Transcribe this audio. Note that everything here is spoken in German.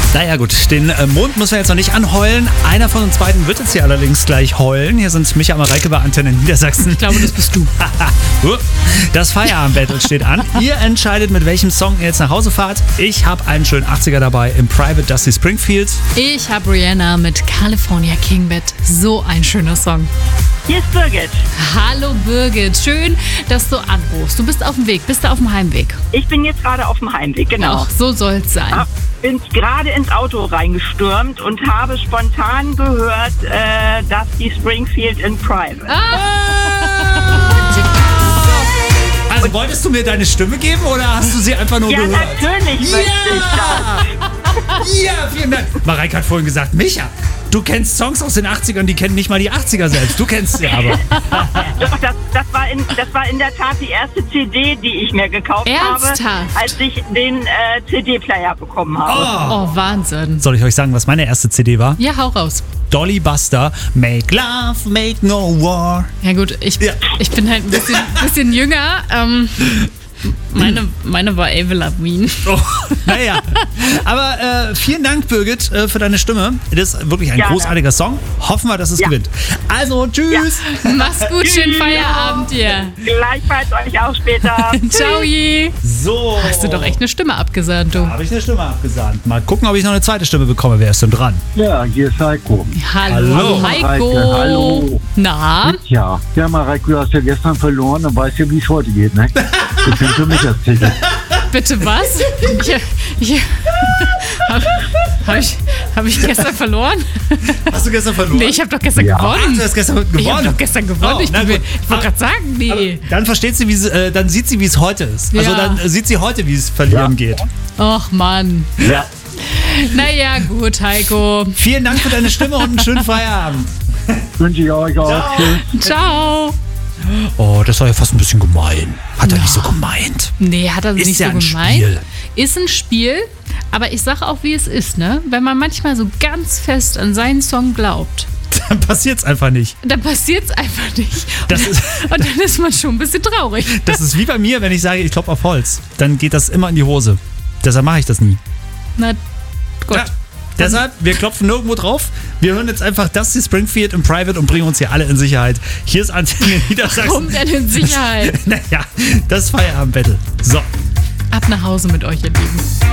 Naja gut, den Mond müssen wir jetzt noch nicht anheulen. Einer von uns beiden wird jetzt hier allerdings gleich heulen. Hier sind Micha Mareike bei Antenne Niedersachsen. Ich glaube, das bist du. Das Feierabendbattle steht an. Ihr entscheidet, mit welchem Song ihr jetzt nach Hause fahrt. Ich habe einen schönen 80er dabei im Private Dusty Springfield. Ich habe Rihanna mit California King Bed. So ein schöner Song. Hier ist Birgit. Hallo Birgit, schön, dass du anrufst. Du bist auf dem Weg, bist du auf dem Heimweg? Ich bin jetzt gerade auf dem Heimweg, genau. Ach, so soll's sein. Bin gerade ins Auto reingestürmt und habe spontan gehört, dass die Springfield in Private. Also wolltest du mir deine Stimme geben oder hast du sie einfach nur gehört? Ja, natürlich möchte ich das. Ja, vielen Dank. Mareike hat vorhin gesagt, Micha, du kennst Songs aus den 80ern, die kennen nicht mal die 80er selbst. Du kennst sie aber. Doch, das war in der Tat die erste CD, die ich mir gekauft Ernsthaft? habe, als ich den CD-Player bekommen habe. Oh, Wahnsinn. Soll ich euch sagen, was meine erste CD war? Ja, hau raus. Dolly Buster, Make Love, Make No War. Ja gut, ich bin halt ein bisschen jünger. Meine war Avril Lavigne. Oh, naja, aber vielen Dank, Birgit, für deine Stimme. Das ist wirklich ein großartiger Song. Hoffen wir, dass es gewinnt. Also, tschüss. Ja. Mach's gut, schönen Feierabend dir. Gleichfalls euch auch später. Ciao. So. Hast du doch echt eine Stimme abgesandt, du. Da habe ich eine Stimme abgesandt. Mal gucken, ob ich noch eine zweite Stimme bekomme. Wer ist denn dran? Ja, hier ist Heiko. Hallo, Mareike, Heiko. hallo. Na? Ja, Mareike, du hast ja gestern verloren, dann weißt du, wie es heute geht, ne? Du kannst für mich erzählen. Bitte was? Hab ich gestern verloren? Hast du gestern verloren? Nee, ich habe doch gestern gewonnen. Ach, du hast gestern gewonnen? Ich habe doch gestern gewonnen. Oh, ich wollte gerade sagen, nee. Dann versteht sie, dann sieht sie, wie es heute ist. Also Ja. dann sieht sie heute, wie es verlieren geht. Och, Mann. Ja. Naja, gut, Heiko. Vielen Dank für deine Stimme und einen schönen Feierabend. Wünsche ich euch auch. Tschüss. Ciao. Oh, das war ja fast ein bisschen gemein. Hat er nicht so gemeint. Nee, hat er Ist nicht ja so ein gemeint. Spiel. Ist ein Spiel, aber ich sag auch, wie es ist, ne? Wenn man manchmal so ganz fest an seinen Song glaubt, Dann passiert's einfach nicht. dann passiert's einfach nicht. Das ist- Und dann ist man schon ein bisschen traurig. Das ist wie bei mir, wenn ich sage, ich klopfe auf Holz. Dann geht das immer in die Hose. Deshalb mache ich das nie. Na gut. Ja. Deshalb, wir klopfen nirgendwo drauf. Wir hören jetzt einfach Dusty Springfield im Private und bringen uns hier alle in Sicherheit. Hier ist Antenne Niedersachsen. Warum denn in Sicherheit? Naja, das Feierabendbattle. So. Ab nach Hause mit euch, ihr Lieben.